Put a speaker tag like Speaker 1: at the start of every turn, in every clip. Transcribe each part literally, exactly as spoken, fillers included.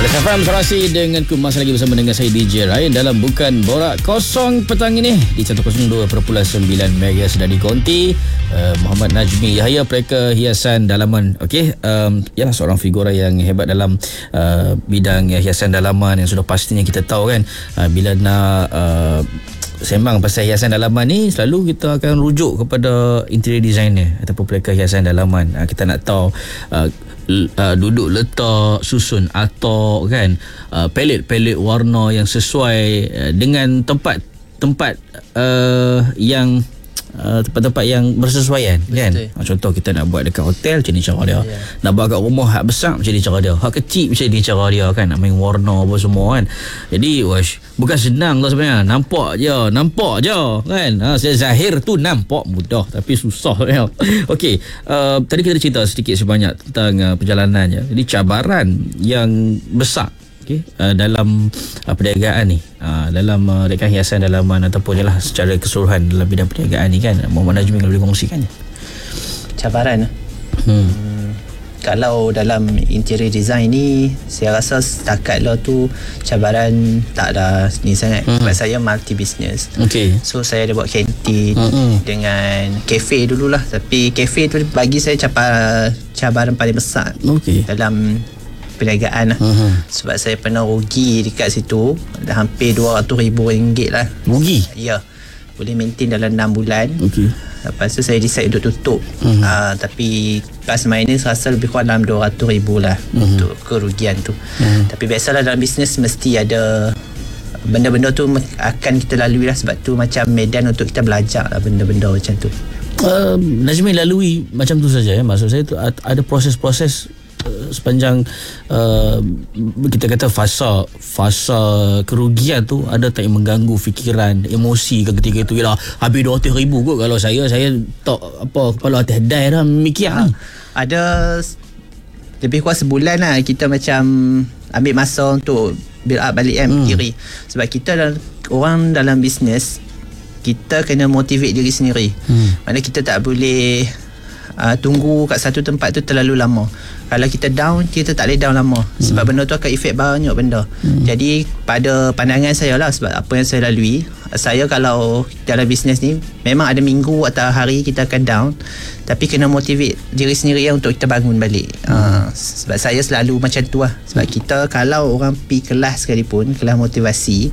Speaker 1: F M Serasi dengan ku masih lagi bersama dengan saya D J Ryan dalam Bukan Borak Kosong petang ini di seratus dua perpuluhan sembilan MHz sudah dikonti uh, Muhammad Najmi Yahya, peleka hiasan dalaman. Okey, um, ialah seorang figura yang hebat dalam uh, bidang hiasan dalaman yang sudah pastinya kita tahu kan, uh, bila nak uh, sembang pasal hiasan dalaman ni selalu kita akan rujuk kepada interior designer ataupun peleka hiasan dalaman. uh, kita nak tahu uh, Uh, duduk letak, susun atok kan, uh, palet-palet warna yang sesuai uh, dengan tempat tempat uh, yang uh, tempat-tempat yang bersesuaian. Betul. Kan. Uh, contoh kita nak buat dekat hotel, macam ni cara dia. Yeah. Nak buat kat rumah hak besar, macam ni cara dia. Hak kecil, macam ni cara dia kan. Nak main warna apa semua kan. Jadi wash, bukan senang tau sebenarnya. Nampak je, nampak je kan. Ha, zahir tu nampak mudah tapi susah ya. Okey, uh, tadi kita cerita sedikit sebanyak tentang uh, perjalanannya. Jadi cabaran yang besar okey uh, dalam uh, perniagaan ni, uh, dalam uh, rekan hiasan dalaman ataupun jelah secara keseluruhan dalam bidang perniagaan ni kan. Muhammad Najmi, kalau boleh kongsikannya.
Speaker 2: Cabaran. Hmm. Kalau dalam interior design ni, saya rasa setakat lah tu cabaran tak ada ni sangat. Mm-hmm. Sebab saya multi business. Okay. So saya ada buat kantin mm-hmm. dengan kafe dululah. Tapi kafe tu bagi saya cabaran, cabaran paling besar okay. dalam perniagaan lah. Mm-hmm. Sebab saya pernah rugi dekat situ dah hampir dua ratus ribu ringgit lah.
Speaker 1: Rugi?
Speaker 2: Ya. Boleh maintain dalam enam bulan. Okay. Lepas tu saya decide untuk tutup. Mm-hmm. uh, Tapi plus minus rasa lebih kurang dalam dua ratus ribu lah mm-hmm. untuk kerugian tu. Mm-hmm. Tapi biasalah dalam bisnes mesti ada benda-benda tu akan kita lalui lah. Sebab tu macam medan untuk kita belajar lah benda-benda macam tu.
Speaker 1: uh, Najmi lalui macam tu saja ya. Maksud saya tu ada proses-proses sepanjang uh, kita kata fasa fasa kerugian tu, ada tak yang mengganggu fikiran, emosi ke ketika itu? Yalah, habis dua ratus ribu kot. Kalau saya saya tak apa, kepala atas dai dah mikir ha, ni.
Speaker 2: Ada lebih kurang sebulan lah kita macam ambil masa untuk build up balik kan hmm. diri. Sebab kita dalam, orang dalam bisnes, kita kena motivate diri sendiri. hmm. Mana kita tak boleh Uh, tunggu kat satu tempat tu terlalu lama. Kalau kita down, kita tak boleh down lama. hmm. Sebab benda tu akan efek banyak benda. hmm. Jadi pada pandangan saya lah, sebab apa yang saya lalui, saya kalau dalam bisnes ni memang ada minggu atau hari kita akan down, tapi kena motivate diri sendiri untuk kita bangun balik. hmm. uh, Sebab saya selalu macam tu lah. Sebab hmm. kita kalau orang pergi kelas sekalipun, kelas motivasi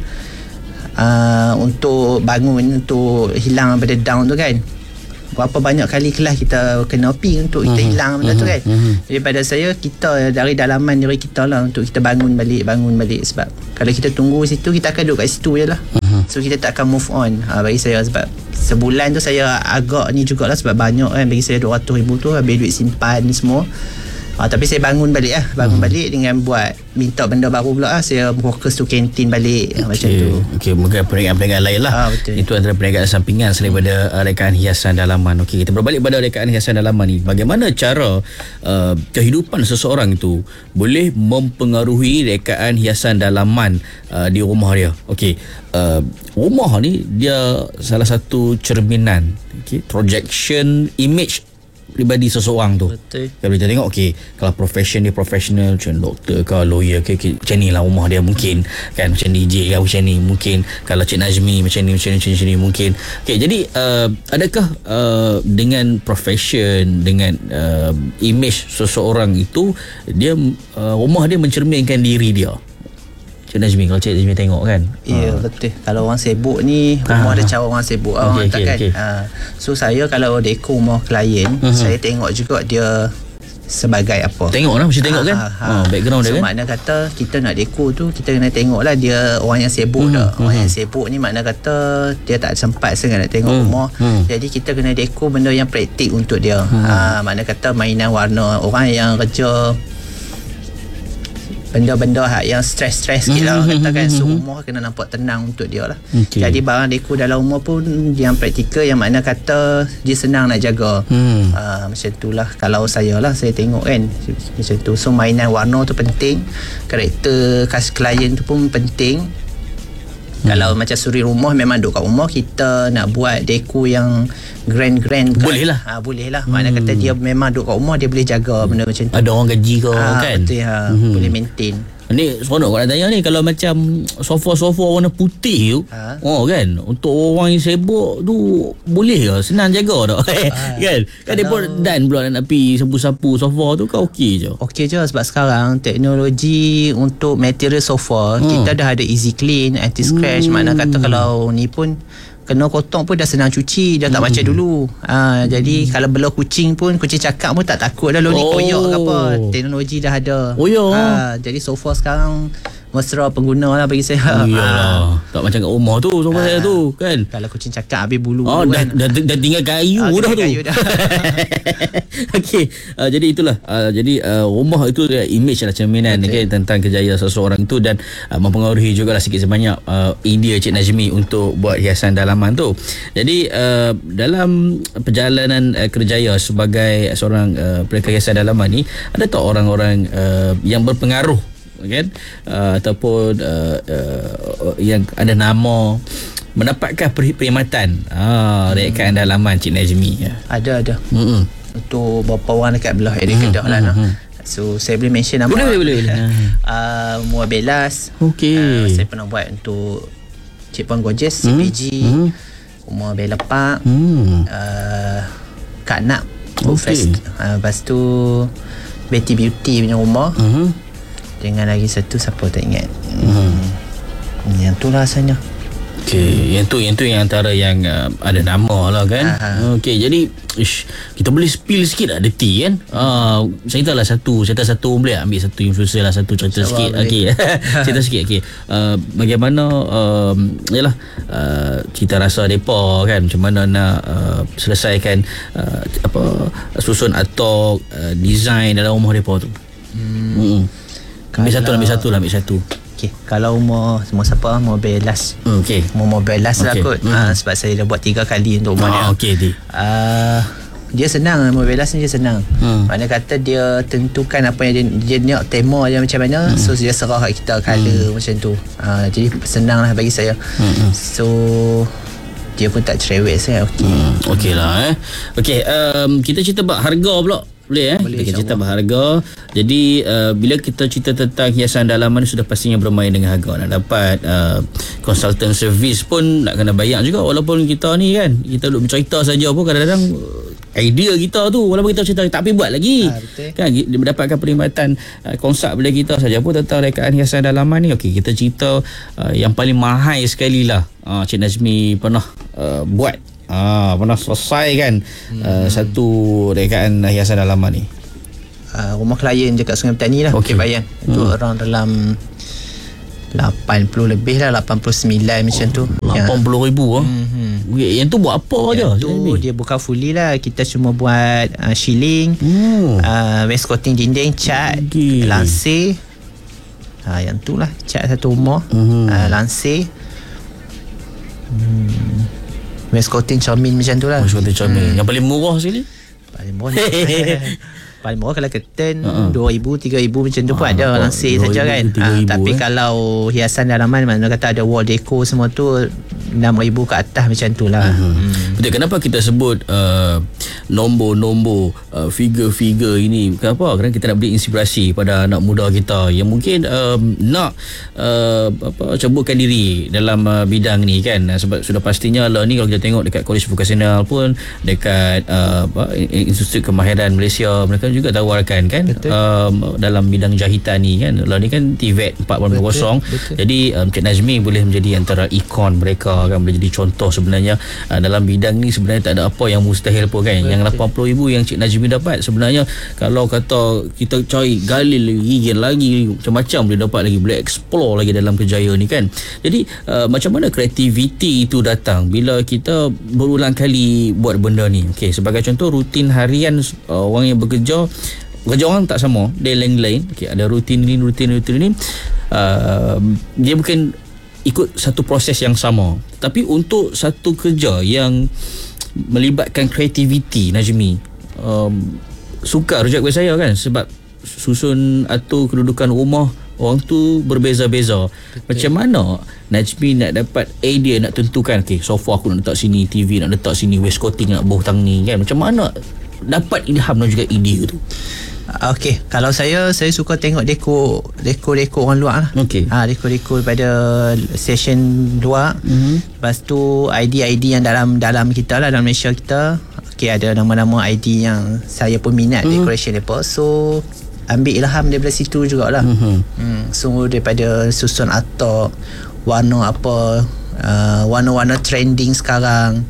Speaker 2: uh, untuk bangun, untuk hilang pada down tu kan, berapa banyak kali kelas kita kena pergi untuk kita uh-huh. hilang benda uh-huh. tu kan. uh-huh. Jadi pada saya, kita dari dalaman diri kita lah untuk kita bangun balik, bangun balik. Sebab kalau kita tunggu situ, kita akan duduk kat situ je lah. uh-huh. So kita tak akan move on. ha, Bagi saya, sebab sebulan tu saya agak ni jugalah, sebab banyak kan bagi saya dua ratus ribu tu habis duit simpan ni semua. Ha, tapi saya bangun balik lah. Bangun hmm. balik dengan buat minta benda baru pula lah. Saya fokus tu kantin balik. okay. Macam tu.
Speaker 1: Okey, mungkin perniagaan-perniagaan lain lah. ha, Itu antara perniagaan sampingan selain daripada uh, rekaan hiasan dalaman. Okey, kita berbalik pada rekaan hiasan dalaman ni. Bagaimana cara uh, kehidupan seseorang itu boleh mempengaruhi rekaan hiasan dalaman uh, di rumah dia? Okey, uh, rumah ni dia salah satu cerminan, okay, projection image pribadi seseorang tu.
Speaker 2: Betul.
Speaker 1: Kalau kita tengok, okey, kalau profession dia profesional, macam doktor ke lawyer ke, okay, macam ni lah rumah dia mungkin kan, macam D J ke macam ni mungkin, kalau Cik Najmi macam ni macam ni macam ni mungkin. Okey, jadi uh, adakah uh, dengan profession, dengan uh, image seseorang itu, dia uh, rumah dia mencerminkan diri dia? Cik Najmi, kalau Cik Najmi tengok kan.
Speaker 2: Ya, ha. betul. Kalau orang sibuk ni, rumah ha. ada cara orang sibuk. Okay, orang okay, kan. Okay. Ha. So saya kalau dekor rumah klien, uh-huh. saya tengok juga dia sebagai apa.
Speaker 1: Tengok lah, mesti tengok ha, kan. Ha, ha. Ha, background
Speaker 2: so,
Speaker 1: dia kan.
Speaker 2: So makna kata kita nak dekor tu, kita kena tengok lah dia orang yang sibuk uh-huh. tak. Orang uh-huh. yang sibuk ni makna kata dia tak sempat sangat nak tengok uh-huh. rumah. Uh-huh. Jadi kita kena dekor benda yang praktik untuk dia. Uh-huh. Ha, makna kata mainan warna. Orang yang kerja benda-benda yang stres-stres sikit lah kata kan. So rumah kena nampak tenang untuk dia lah. okay. Jadi barang dekor dalam rumah pun yang praktikal, yang makna kata dia senang nak jaga. hmm. uh, Macam tu lah kalau saya lah, saya tengok kan macam tu. So mainan warna tu penting, karakter khas klien tu pun penting. Hmm. Kalau macam suri rumah, memang duduk kat rumah, kita nak buat dekor yang grand-grand kan?
Speaker 1: Boleh lah.
Speaker 2: Ha, boleh lah. Mana hmm. kata dia memang duduk kat rumah, dia boleh jaga benda macam tu.
Speaker 1: Ada orang gaji kau ha, kan?
Speaker 2: Betul, ha. hmm. Boleh maintain.
Speaker 1: Ni seronok kat tanya ni kalau macam sofa-sofa warna putih tu. Ha? Oh kan, untuk orang yang sibuk tu boleh ke? Senang jaga tak? Ha. Kan? Kan dia pun dan pula nak pergi sapu-sapu sofa tu kan okey je.
Speaker 2: Okey je sebab sekarang teknologi untuk material sofa hmm. kita dah ada easy clean, anti scratch. Hmm. Makna kata kalau ni pun kena kotor pun dah senang cuci, dah tak hmm. macam dulu. Ha, jadi hmm. kalau belah kucing pun, kucing cakap pun tak takut dah lo ni oh. koyak ke apa. Teknologi dah ada.
Speaker 1: Oh ya.
Speaker 2: Ha, jadi sofa sekarang mesra pengguna lah bagi saya.
Speaker 1: Oh, ha. Tak macam kat rumah tu sofa ha. saya tu kan.
Speaker 2: Kalau kucing cakap habis bulu
Speaker 1: oh,
Speaker 2: kan.
Speaker 1: Dah, dah, dah tinggal kayu ha, dah tu. Kayu dah. Okey, uh, jadi itulah. Uh, jadi uh, rumah itu image lah cerminan okay. kan, tentang kejayaan seseorang tu dan uh, mempengaruhi jugalah sikit sebanyak uh, idea Cik Najmi untuk buat hiasan dalaman tu. Jadi uh, dalam perjalanan uh, kerjaya sebagai seorang uh, pelakon hiasan dalaman ni, ada tak orang-orang uh, yang berpengaruh kan uh, ataupun uh, uh, yang ada nama mendapatkan perkhidmatan ah rekaan hmm. dalaman Cik Najmi ya.
Speaker 2: Ada ada.
Speaker 1: Hmm.
Speaker 2: Untuk beberapa orang dekat belah area hmm. Kedah lah. Hmm. So saya boleh mention nama.
Speaker 1: Boleh boleh boleh.
Speaker 2: uh, Mua Belas.
Speaker 1: Okey. Uh,
Speaker 2: saya pernah buat untuk Cik Puan Gorgeous, C P G. Hmm. Mua Bella Park. Hmm. Uh, Kak Nak.
Speaker 1: Okay.
Speaker 2: Uh, lepas tu Betty Beauty punya rumah. Hmm. Dengan lagi satu siapa tak ingat. Hmm. Yang tu lah rasanya.
Speaker 1: Okey, yang tu yang tu yang antara yang uh, ada nama lah kan. Okey, jadi ish, kita boleh spill sikit tak deti kan? Ah, uh, ceritalah satu, cerita satu boleh ambil satu influencer lah satu cerita so, sikit. Okey. Cerita sikit okey. Uh, bagaimana uh, yalah uh, cita rasa depa kan, macam mana nak uh, selesaikan uh, apa susun atau uh, design dalam rumah depa tu. Hmm. Hmm. Ambil satu, ambil satu lah, ambil satu.
Speaker 2: Okay, kalau umur semua siapa, umur belas.
Speaker 1: Hmm, okay.
Speaker 2: Umur belas lah
Speaker 1: okay.
Speaker 2: kot. Hmm. Ha, sebab saya dah buat tiga kali untuk umur
Speaker 1: ah,
Speaker 2: dia.
Speaker 1: Okay, di.
Speaker 2: Uh, dia senang, umur belas ni dia senang. Hmm. Makna kata dia tentukan apa yang dia, dia nak tema dia macam mana. Hmm. So, dia serah kat kita colour hmm. macam tu. Uh, jadi, senang lah bagi saya. Hmm. So, dia pun tak cerewet saya. Okay.
Speaker 1: Hmm, okay lah eh. Okay, um, kita cerita bab harga pula. Boleh eh? Boleh, kita cerita berharga. Jadi uh, bila kita cerita tentang hiasan dalaman sudah pastinya bermain dengan harga. Nak dapat uh, consultant service pun nak kena bayar juga. Walaupun kita ni kan, kita duduk bercerita saja pun kadang-kadang uh, idea kita tu walaupun kita cerita tak pergi buat lagi. Ha, kan dia mendapatkan perkhidmatan uh, konsult bila kita saja pun tentang rekaan hiasan dalaman ni. Okey, kita cerita uh, yang paling mahal sekali lah uh, Cik Najmi pernah uh, buat. Ah, pernah selesai kan hmm. uh, satu rekaan hiasan dalaman ni.
Speaker 2: Uh, rumah klien dekat Sungai Petani lah. Okey, Bayan. Itu hmm. orang dalam lapan puluh lebih lah, lapan puluh sembilan macam tu.
Speaker 1: lapan puluh ribu ah. Hmm. Yang tu buat apa je?
Speaker 2: Yang tu dia bukan fully lah. Kita cuma buat uh, shilling, hmm. uh, wainscoting dinding, cat, okay. lansir. Ha, uh, yang tu lah, cat satu rumah, hmm. uh, lansir. Hmm. Wainscoting cermin macam tu lah.
Speaker 1: Wainscoting cermin hmm. yang paling murah sekali.
Speaker 2: Paling murah paling murah kalau curtain uh-huh. dua ribu, tiga ribu macam tu uh, pun ada langsir saja kan. Uh, tapi eh. kalau hiasan dalaman mana kata ada wall decor semua tu enam ribu ke atas macam tu lah. Uh-huh. hmm.
Speaker 1: Betul, kenapa kita sebut uh, nombor-nombor uh, figure-figure ini? Kenapa? Kerana kita nak beri inspirasi pada anak muda kita yang mungkin um, nak uh, apa caburkan diri dalam uh, bidang ni kan. Sebab sudah pastinya lah ni kalau kita tengok dekat College Vocational pun, dekat uh, apa, Institut Kemahiran Malaysia, mereka juga tawarkan kan um, dalam bidang jahitan ni kan. Lah ni kan T V E T empat kosong. Jadi um, Cik Najmi boleh menjadi antara ikon mereka kan, boleh jadi contoh sebenarnya uh, dalam bidang ni. Sebenarnya tak ada apa yang mustahil pun kan. Betul. Yang lapan puluh ribu yang Cik Najmi dapat sebenarnya kalau kata kita cari gali lagi, gigit lagi macam-macam boleh dapat lagi, boleh explore lagi dalam kerjaya ni kan. Jadi uh, macam mana kreativiti itu datang bila kita berulang kali buat benda ni. Okey, sebagai contoh rutin harian uh, orang yang bekerja, kerja orang tak sama, dia lain-lain. Okay, ada rutin ni, rutin rutin ni. Uh, dia bukan ikut satu proses yang sama. Tapi untuk satu kerja yang melibatkan kreativiti, Najmi, um, sukar rujak kepada saya kan, sebab susun atau kedudukan rumah orang tu berbeza-beza. Betul. Macam mana Najmi nak dapat idea, nak tentukan okay, sofa aku nak letak sini, T V nak letak sini, wainscoting nak bawah tang ni kan. Macam mana dapat ilham dan juga idea tu?
Speaker 2: Okey, kalau saya saya suka tengok dekor dekor-dekor orang luar lah.
Speaker 1: Okey.
Speaker 2: Ah, ha, dekor-dekor daripada session luar.
Speaker 1: Mm-hmm.
Speaker 2: Lepas tu I D I D yang dalam dalam kita lah, dalam Malaysia kita. Okey, ada nama-nama I D yang saya pun minat mm-hmm. decoration depa. So ambil ilham daripada situ jugalah. Mm-hmm. Hmm, so daripada susun atap, warna apa, uh, warna-warna trending sekarang.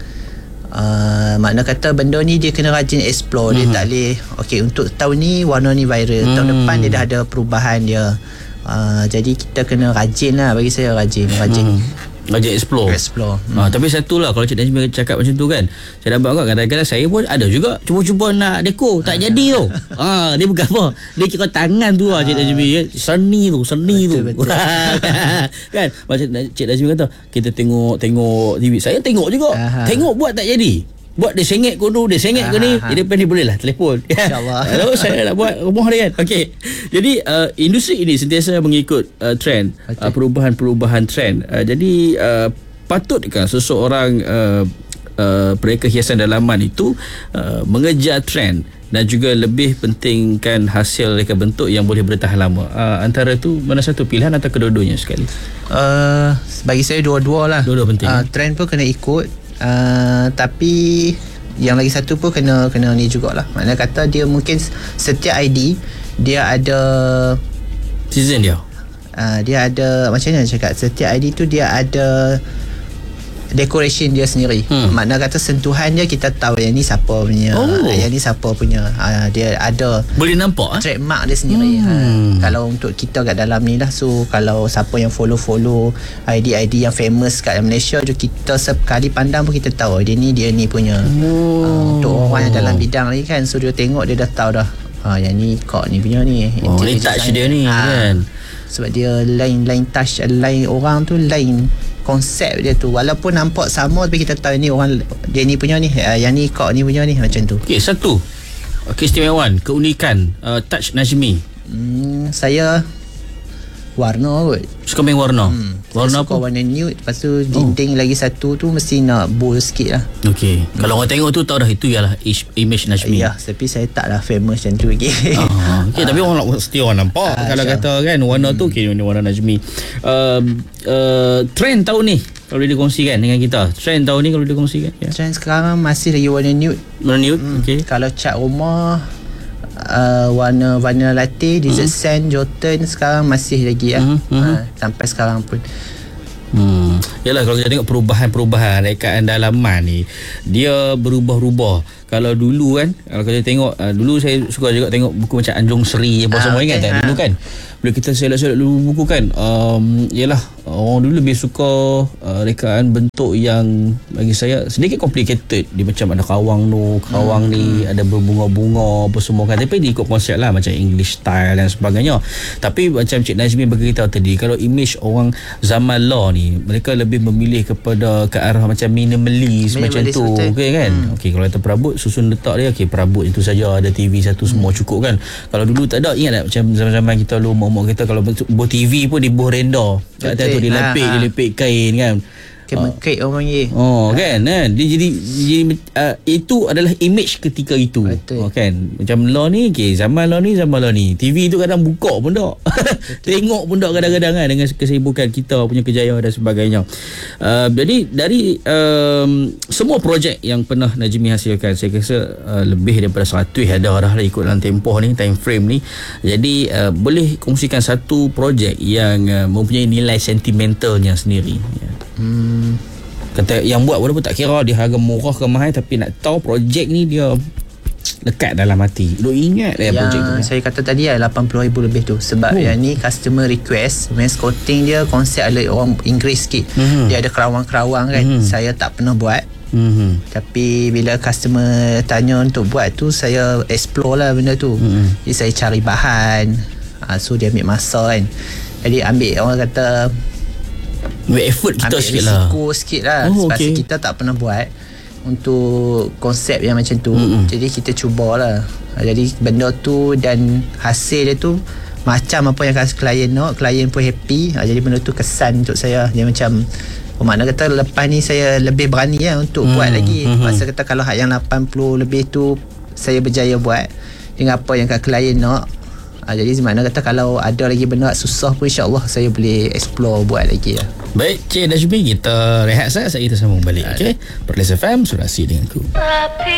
Speaker 2: Uh, makna kata benda ni dia kena rajin explore. Mm-hmm. Dia tak boleh okay, untuk tahun ni warna ni viral, mm. tahun depan dia dah ada perubahan dia. uh, Jadi kita kena rajin lah. Bagi saya rajin Rajin mm.
Speaker 1: Rajin explore,
Speaker 2: explore.
Speaker 1: Hmm. Ha, Tapi satu lah, kalau Cik Najmi cakap macam tu kan, saya dapat agak kadang-kadang saya pun ada juga cuba-cuba nak dekor, tak jadi tu. ha, Dia bukan apa, dia kira tangan tu lah Cik Najmi ya. Seni tu Seni betul, tu betul. Kan macam Cik Najmi kata, kita tengok Tengok T V, saya tengok juga. Aha. Tengok buat tak jadi, buat dia sengit ke tu, dia sengit ke ni, dia depan ni boleh lah telefon. InsyaAllah. Lalu saya nak buat rumah dia kan. Okey. Jadi uh, industri ini sentiasa mengikut uh, trend, uh, perubahan-perubahan trend. Uh, jadi uh, patutkah seseorang uh, uh, pereka hiasan dalaman itu uh, mengejar trend dan juga lebih pentingkan hasil reka bentuk yang boleh bertahan lama? Uh, antara tu mana satu pilihan atau kedua-duanya sekali?
Speaker 2: Uh, bagi saya dua-dua lah.
Speaker 1: Dua-dua penting. Uh,
Speaker 2: trend pun kena ikut. Uh, tapi yang lagi satu pun kena kena ni jugalah. Maknanya kata dia mungkin setiap I D dia ada
Speaker 1: season dia.
Speaker 2: Uh, dia ada macam mana cakap, setiap I D tu dia ada decoration dia sendiri. hmm. Makna kata sentuhan dia kita tahu yang ni siapa punya, oh. yang ni siapa punya. uh, Dia ada
Speaker 1: boleh nampak
Speaker 2: trademark dia sendiri. hmm. ha, Kalau untuk kita kat dalam ni lah. So kalau siapa yang follow-follow I D-I D yang famous kat Malaysia tu, kita sekali pandang pun kita tahu dia ni dia ni punya. oh. uh, Untuk orang yang dalam bidang ni kan, so dia tengok dia dah tahu dah, ha, yang ni kok ni punya ni.
Speaker 1: Oh, ni touch dia ni ha. kan.
Speaker 2: Sebab dia lain-lain touch, lain orang tu, lain konsep dia tu. Walaupun nampak sama tapi kita tahu ni orang, dia ni punya ni, uh, yang ni kok ni punya ni, macam tu.
Speaker 1: Okey, satu keistimewaan, keunikan uh, touch Najmi.
Speaker 2: Hmm, saya warna kot.
Speaker 1: Suka main warna. Hmm. Warna
Speaker 2: apa? Warna nude. Lepas tu dinding oh. lagi satu tu mesti nak bold sikit lah.
Speaker 1: Okey. Hmm. Kalau orang tengok tu tahu dah itu ialah image Najmi.
Speaker 2: Ya, tapi saya tak lah famous macam tu lagi.
Speaker 1: Ah, okay, tapi orang mesti orang nampak ah, kalau kata kan warna hmm. tu okey, ni warna Najmi. Uh, uh, trend tahun ni kalau boleh dikongsikan dengan kita. Trend tahun ni kalau boleh dikongsikan. Ya.
Speaker 2: Trend sekarang masih lagi warna nude.
Speaker 1: Warna nude.
Speaker 2: Hmm.
Speaker 1: Okey.
Speaker 2: Kalau cat rumah Uh, warna vanilla latte, desert uh-huh. sand, Jotun sekarang masih lagi lah. uh-huh. uh, sampai sekarang pun.
Speaker 1: Hmm. Yalah, kalau kita tengok perubahan-perubahan rekaan dalaman ni, dia berubah-ubah. Kalau dulu kan, kalau kita tengok uh, dulu saya suka juga tengok buku macam Anjung Seri apa ah, semua, okay, ingat tak ha. dulu kan? Bila kita selak-selak dulu buku kan, um, yalah, orang dulu lebih suka uh, rekaan bentuk yang bagi saya sedikit complicated. Dia macam ada kawang tu, kawang hmm. ni ada berbunga-bunga apa semua kan. Tapi dia ikut konsep lah macam English style dan sebagainya. Tapi macam Cik Najmi bagi kita tadi, kalau image orang zaman law ni, mereka lebih memilih kepada ke arah macam minimalis, macam tu. Okey kan? Hmm. Okey, kalau kita perabot, susun letak dia, okey, perabot itu saja, ada T V satu, semua cukup kan. Kalau dulu tak ada, ingat tak macam zaman-zaman kita dulu, mak-mak kita kalau buat T V pun dibuh renda kat atas tu, dilapik ha, ha. dilapik kain kan.
Speaker 2: Kemekik uh, orang ye.
Speaker 1: Oh kan, kan dia jadi, jadi uh, itu adalah image ketika itu. Oh, kan macam law ni, okay, zaman law ni zaman law ni T V tu kadang buka pun tak. Tengok pun tak kadang-kadang kan, dengan kesibukan kita punya kejayaan dan sebagainya. Uh, jadi dari um, semua projek yang pernah Najmi hasilkan, saya rasa uh, lebih daripada seratus ada dah lah ikut dalam tempoh ni, time frame ni. Jadi uh, boleh kongsikan satu projek yang uh, mempunyai nilai sentimentalnya sendiri. Ya. Hmm. Kata yang buat walaupun tak kira dia harga murah ke mahal, tapi nak tahu projek ni dia lekat dalam hati. Duk ingat yang projek tu.
Speaker 2: Saya kata tadi lah lapan puluh ribu lebih tu. Sebab oh. yang ni customer request. Mascoting dia konsep ala orang Inggeris sikit. Mm-hmm. Dia ada kerawang-kerawang kan. Mm-hmm. Saya tak pernah buat. Mm-hmm. Tapi bila customer tanya untuk buat tu, saya explore lah benda tu. Mm-hmm. Jadi saya cari bahan. Ha, so dia ambil masa kan. Jadi ambil, orang kata,
Speaker 1: ambil effort kita
Speaker 2: ambil
Speaker 1: sikit lah.
Speaker 2: Ambil risiko sikit lah. Oh, sebab okay. kita tak pernah buat untuk konsep yang macam tu. Mm-hmm. Jadi kita cubalah. Jadi benda tu dan hasil dia tu macam apa yang klien nak, klien pun happy. Jadi benda tu kesan untuk saya. Dia macam, bermakna kata lepas ni saya lebih berani lah untuk mm-hmm. buat lagi. Masa kata kalau yang lapan puluh lebih tu saya berjaya buat, dengan apa yang kat klien nak. Ha, jadi mana kata kalau ada lagi benda susah pun insyaAllah saya boleh explore buat lagi lah.
Speaker 1: Baik, Cik Najmi, kita rehat saja. Saya kita sambung balik. Okay, Perlis F M, Surasi denganku.